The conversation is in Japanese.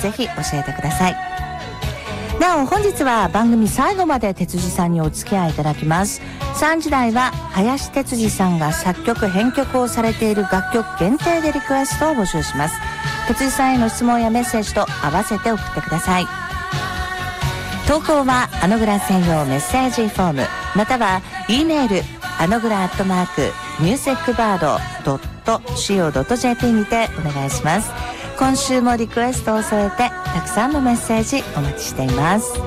ぜひ教えてください。なお本日は番組最後まで哲司さんにお付き合いいただきます。3時台は林哲司さんが作曲編曲をされている楽曲限定でリクエストを募集します。哲司さんへの質問やメッセージと合わせて送ってください。投稿はアノグラ専用メッセージフォームまたは E メールanogura@musicbird.co.jp にてお願いします。今週もリクエストを添えてたくさんのメッセージお待ちしています。